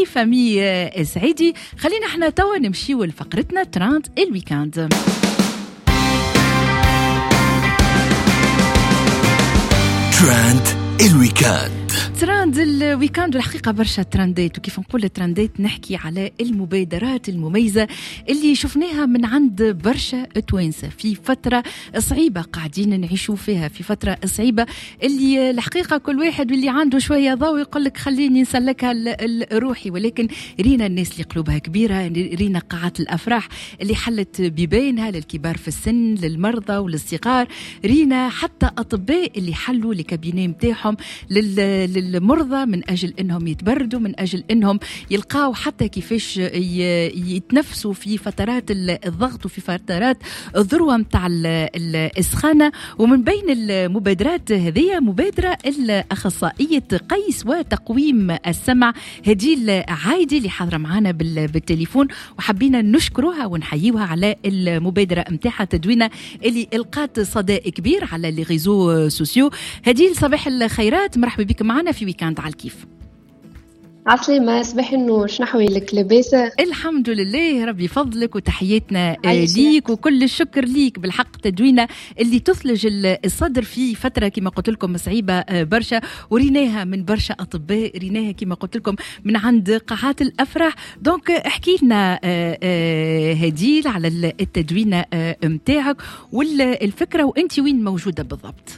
فامي سعيدي. خلينا احنا توا نمشيو لفقرتنا ترند الويكاند. ترند الويكاند. ترند الويكاند الحقيقة برشا ترندات، وكيف نقول ترندات نحكي على المبادرات المميزة اللي شفناها من عند برشا توانسة في فترة صعيبة قاعدين نعيشوا فيها، في فترة صعيبة اللي الحقيقة كل واحد واللي عنده شوية ضوء يقول لك خليني نسلكها الروحي، ولكن رينا الناس اللي قلوبها كبيرة، رينا قاعات الأفراح اللي حلت بيبينها للكبار في السن، للمرضى وللصغار، رينا حتى أطباء اللي حلوا الكابينيه متاعهم للمرضى من أجل أنهم يتبردوا، من أجل أنهم يلقاوا حتى كيفاش يتنفسوا في فترات الضغط وفي فترات الذروة متاع السخانة. ومن بين المبادرات هذه مبادرة الأخصائية قيس وتقويم السمع هديل عايدي اللي حاضرة معنا بالتليفون، وحبينا نشكروها ونحييوها على المبادرة متاعها تدوينة اللي القات صدى كبير على لي ريزو سوسيو. هديل صباح الخيرات، مرحبا بك معنا في ويكاند على الكيف. عسلامة، صباح النور، شنحوي لك لاباس؟ الحمد لله، ربي فضلك وتحياتنا ليك وكل الشكر ليك. بالحق تدوينة اللي تثلج الصدر في فترة كما قلت لكم صعيبة برشا، وريناها من برشا أطباء، ريناها كما قلت لكم من عند قاعات الأفراح. دونك احكي لنا هديل على التدوينة متاعك والفكرة وانت وين موجودة بالضبط.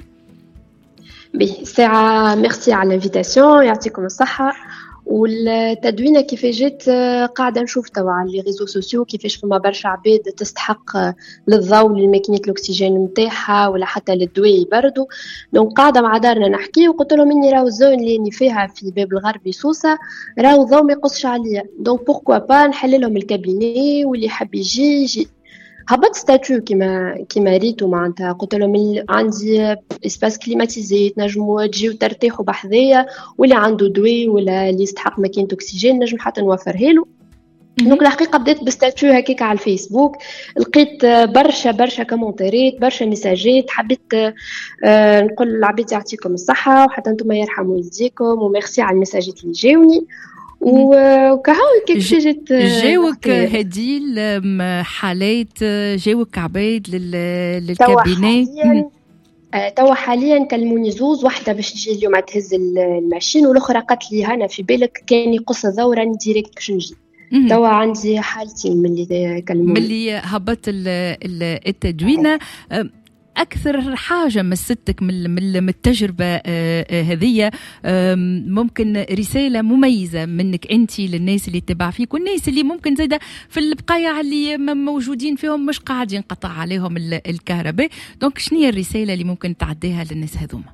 ساعة ميرسي على الانفيتاسيون، يعطيكم الصحة. والتدوينة كيف جيت قاعدة نشوف توا على لي ريزو سوسيو كيفاش فما برشا عباد تستحق للضوء للماكينة الأكسجين متاعها ولا حتى للدواء يبردوا. دونك قاعدة مع دارنا نحكي وقلت لهم إني راهو الزون اللي أني فيها في باب الغربي سوسة راهو الضوء ما يقصش عليا، دونك بوركوا با نحل لهم الكابيني واللي حاب يجي. هبط ستاتيو كيما ريتو معناتها، قلت لهم عندي اسباس كليماتيزي تنجموا تجيو ترتاحوا بحذايا، واللي عنده دواء ولا اللي يستحق ماكينة اكسجين نجم حتى نوفرها له. دونك الحقيقه بديت بستاتيو هكاك على الفيسبوك، لقيت برشا كومنتات، برشا ميساجات. حبيت نقول للعباد يعطيكم الصحه وحتى انتم يرحم والديكم، وميرسي على المساجات اللي جاوني. وكهو كيف جيت جاوك هديل حالات، جاوك عباد للكابينات. توا حاليا كلموني زوز، واحدة باش تجي اليوم تهز الماشين والاخرى قالت لي هنا في بالك كان يقص الدورة ديريكت باش نجي. توا عندي حالتين من اللي كلموني، من اللي هبط التدوينة. أكثر حاجة مستك من التجربة هذه ممكن رسالة مميزة منك أنت للناس اللي تتبع فيك والناس اللي ممكن زيدا في البقايا اللي موجودين فيهم مش قاعد ينقطع عليهم الكهرباء. دونك شنية الرسالة اللي ممكن تعديها للناس هذوما؟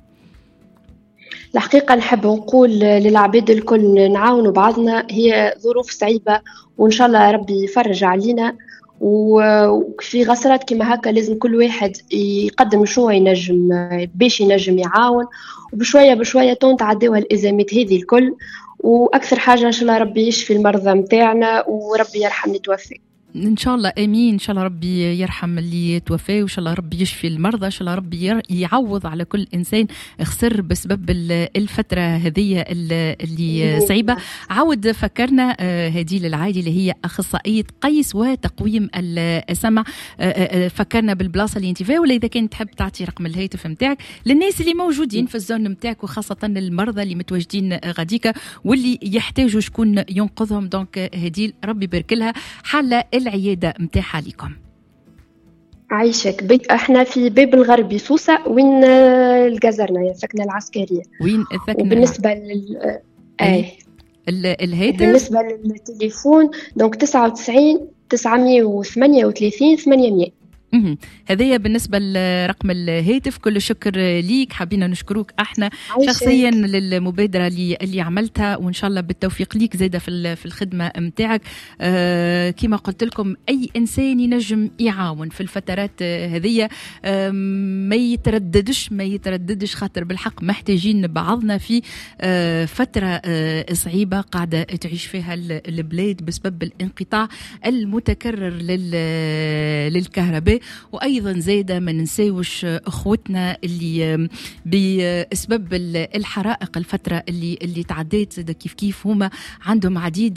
الحقيقة نحب نقول للعباد الكل نعاونوا بعضنا، هي ظروف صعيبة وإن شاء الله ربي يفرج علينا. وفي غسرات كما هكا لازم كل واحد يقدم شو ينجم باش ينجم يعاون، وبشوية تعديوها الأزمات هذه الكل. وأكثر حاجة إن شاء الله ربي يشفي المرضى متاعنا وربي يرحم اللي توفي. إن شاء الله آمين. إن شاء الله ربي يرحم اللي توفاه، وإن شاء الله ربي يشفي المرضى، إن شاء الله ربي يعوض على كل إنسان خسر بسبب الفترة هذه اللي صعيبة. عاود فكرنا هديل العايدي اللي هي أخصائية قيس وتقويم السمع، فكرنا بالبلاصة اللي انت فيها، ولا إذا كنت تحب تعطي رقم الهاتف متاعك للناس اللي موجودين في الزون متاعك، وخاصة المرضى اللي متواجدين غاديكا واللي يحتاجوا شكون ينقذهم. دونك هديل ربي يبارك لها حالة العيادة متاحة لكم. عايشك بيت، احنا في باب الغربي سوسة، وين الجزرنا سكنة العسكرية. وين السكنة؟ وبالنسبة الهاتف بالنسبة للتليفون دونك 99 938 800. هذه بالنسبة لرقم الهاتف. كل شكر ليك، حابين نشكروك احنا شخصيا للمبادرة اللي عملتها، وان شاء الله بالتوفيق ليك زيادة في الخدمة متاعك. كما قلت لكم اي انسان ينجم يعاون في الفترات هذه، ما يترددش خاطر بالحق محتاجين بعضنا في فترة صعيبة قاعدة تعيش فيها البلاد بسبب الانقطاع المتكرر للكهرباء. وايضا زاده ما ننساوش اخوتنا اللي بسبب الحرائق الفتره اللي تعديت كيف هما عندهم عديد